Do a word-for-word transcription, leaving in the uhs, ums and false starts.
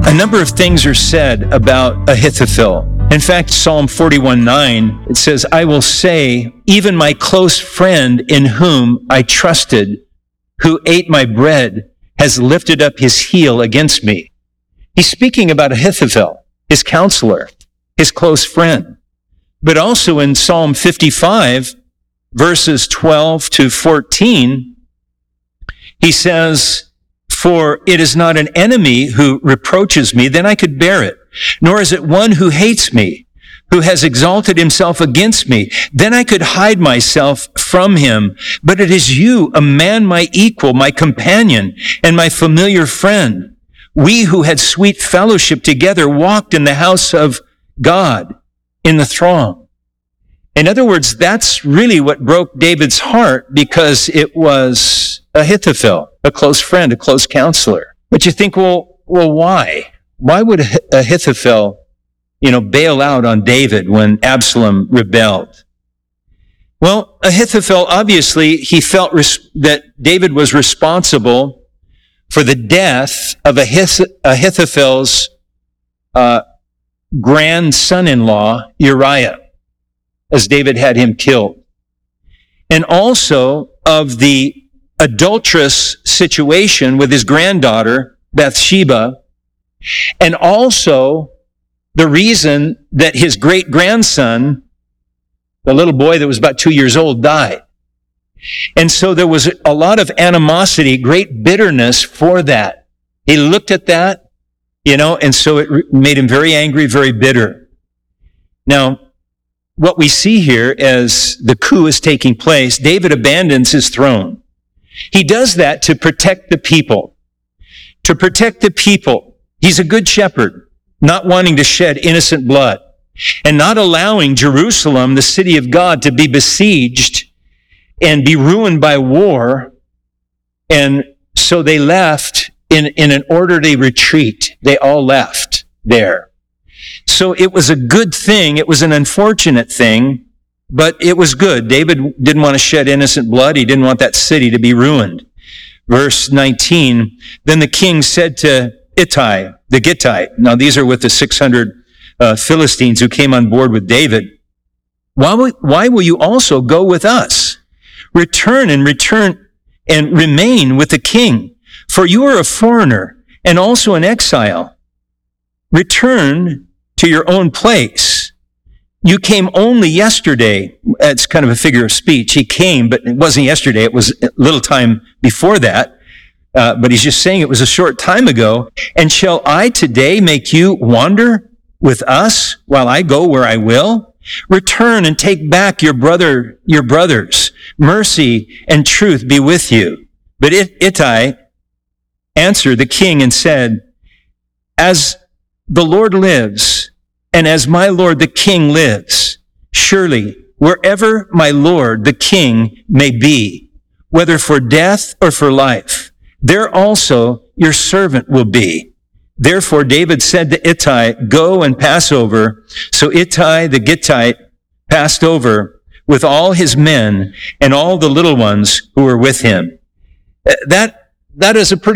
A number of things are said about Ahithophel. In fact, Psalm forty-one nine, it says, I will say, even my close friend in whom I trusted, who ate my bread, has lifted up his heel against me. He's speaking about Ahithophel, his counselor, his close friend. But also in Psalm fifty-five, verses twelve to fourteen, he says, for it is not an enemy who reproaches me, then I could bear it. Nor is it one who hates me, who has exalted himself against me. Then I could hide myself from him. But it is you, a man my equal, my companion, and my familiar friend. We who had sweet fellowship together walked in the house of God in the throng. In other words, that's really what broke David's heart, because it was Ahithophel, a close friend, a close counselor. But you think, well, well, why? Why would Ahithophel, you know, bail out on David when Absalom rebelled? Well, Ahithophel, obviously, he felt res- that David was responsible for the death of Ahith- Ahithophel's uh, grandson-in-law, Uriah, as David had him killed. And also of the adulterous situation with his granddaughter, Bathsheba, and also the reason that his great-grandson, the little boy that was about two years old, died. And so there was a lot of animosity, great bitterness for that. He looked at that, you know, and so it made him very angry, very bitter. Now, what we see here as the coup is taking place, David abandons his throne. He does that to protect the people. To protect the people. He's a good shepherd, not wanting to shed innocent blood and not allowing Jerusalem, the city of God, to be besieged and be ruined by war. And so they left in, in an orderly retreat. They all left there. So it was a good thing. It was an unfortunate thing, but it was good. David didn't want to shed innocent blood. He didn't want that city to be ruined. Verse nineteen, then the king said to Ittai, the Gittite, now these are with the six hundred uh, Philistines who came on board with David, why will, why will you also go with us? Return and return and remain with the king, for you are a foreigner and also an exile. Return to your own place. You came only yesterday. It's kind of a figure of speech. He came, but it wasn't yesterday. It was a little time before that. Uh, but he's just saying it was a short time ago. And shall I today make you wander with us while I go where I will? Return and take back your brother, your brothers. Mercy and truth be with you. But Ittai answered the king and said, as the Lord lives, and as my lord the king lives, surely wherever my lord the king may be, whether for death or for life, there also your servant will be. Therefore David said to Ittai, go and pass over. So Ittai the Gittite passed over with all his men and all the little ones who were with him. That, that is a pretty